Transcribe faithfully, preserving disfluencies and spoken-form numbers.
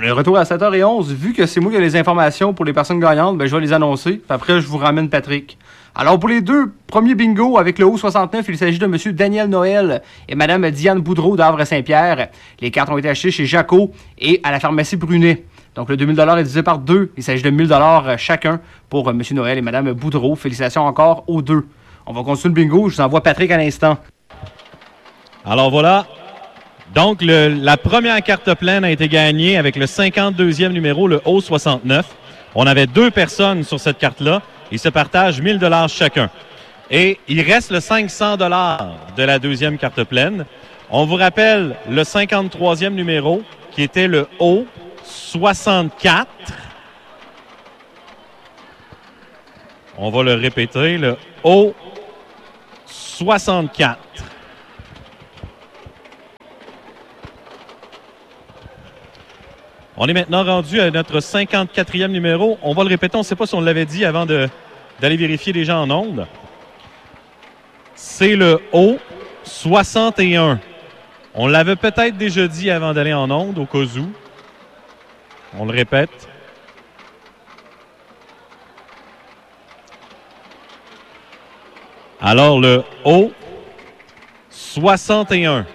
Le retour à sept heures onze, vu que c'est moi qui ai les informations pour les personnes gagnantes, ben je vais les annoncer. Puis après, je vous ramène Patrick. Alors, pour les deux premiers bingo avec le haut soixante-neuf, il s'agit de M. Daniel Noël et Mme Diane Boudreau d'Havre-Saint-Pierre. Les cartes ont été achetées chez Jaco et à la pharmacie Brunet. Donc, le deux mille dollars est divisé par deux. Il s'agit de mille dollars chacun pour M. Noël et Mme Boudreau. Félicitations encore aux deux. On va continuer le bingo. Je vous envoie Patrick à l'instant. Alors, voilà. Donc, le, la première carte pleine a été gagnée avec le cinquante-deuxième numéro, le haut soixante-neuf. On avait deux personnes sur cette carte-là. Ils se partagent mille dollars chacun. Et il reste le cinq cents dollars de la deuxième carte pleine. On vous rappelle le cinquante-troisième numéro qui était le haut soixante-quatre. On va le répéter, le haut soixante-quatre. On est maintenant rendu à notre cinquante-quatrième numéro. On va le répéter, on ne sait pas si on l'avait dit avant de, d'aller vérifier les gens en ondes. C'est le haut soixante et un. On l'avait peut-être déjà dit avant d'aller en ondes, au cas où. On le répète. Alors, le haut soixante et un.